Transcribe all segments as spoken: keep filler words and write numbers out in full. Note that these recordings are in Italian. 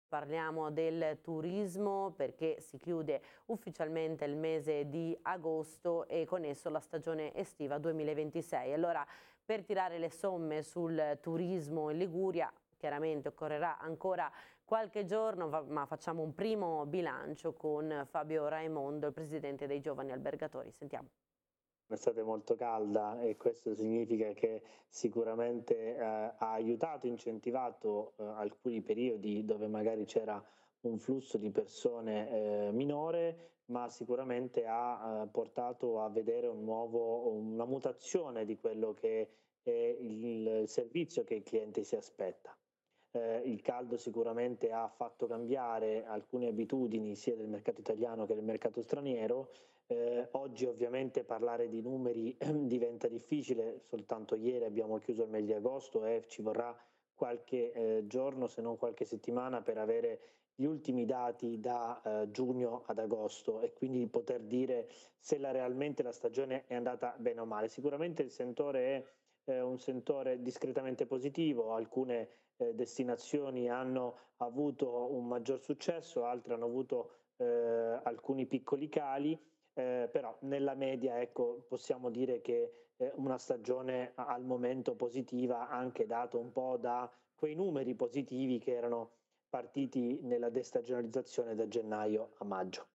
Parliamo del turismo perché si chiude ufficialmente il mese di agosto e con esso la stagione estiva duemilaventisei. Allora, per tirare le somme sul turismo in Liguria, chiaramente occorrerà ancora qualche giorno, ma facciamo un primo bilancio con Fabio Raimondo, il presidente dei Giovani Albergatori. Sentiamo. Un'estate molto calda e questo significa che sicuramente eh, ha aiutato, incentivato eh, alcuni periodi dove magari c'era un flusso di persone eh, minore, ma sicuramente ha eh, portato a vedere un nuovo, una mutazione di quello che è il servizio che il cliente si aspetta. Eh, il caldo sicuramente ha fatto cambiare alcune abitudini sia del mercato italiano che del mercato straniero. Eh, oggi ovviamente parlare di numeri diventa difficile, soltanto ieri abbiamo chiuso il mese di agosto e ci vorrà qualche eh, giorno, se non qualche settimana, per avere gli ultimi dati da eh, giugno ad agosto e quindi poter dire se la, realmente la stagione è andata bene o male. Sicuramente il sentore è eh, un sentore discretamente positivo, alcune eh, destinazioni hanno avuto un maggior successo, altre hanno avuto eh, alcuni piccoli cali, eh, però nella media ecco, possiamo dire che eh, una stagione al momento positiva, anche dato un po' da quei numeri positivi che erano partiti nella destagionalizzazione da gennaio a maggio.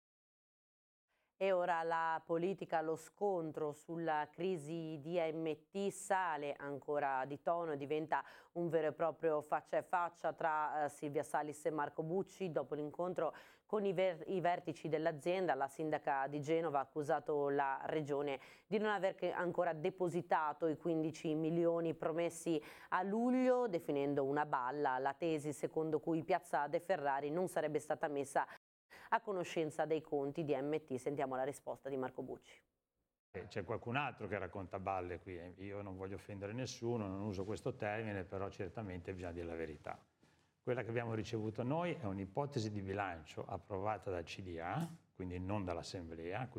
E ora la politica, lo scontro sulla crisi di A M T sale ancora di tono e diventa un vero e proprio faccia a faccia tra eh, Silvia Salis e Marco Bucci. Dopo l'incontro con i, ver i vertici dell'azienda, la sindaca di Genova ha accusato la regione di non aver ancora depositato i quindici milioni promessi a luglio, definendo una balla la tesi secondo cui Piazza De Ferrari non sarebbe stata messa a conoscenza dei conti di A M T. Sentiamo la risposta di Marco Bucci. C'è qualcun altro che racconta balle qui, io non voglio offendere nessuno, non uso questo termine, però certamente bisogna dire la verità. Quella che abbiamo ricevuto noi è un'ipotesi di bilancio approvata dal C D A, quindi non dall'Assemblea,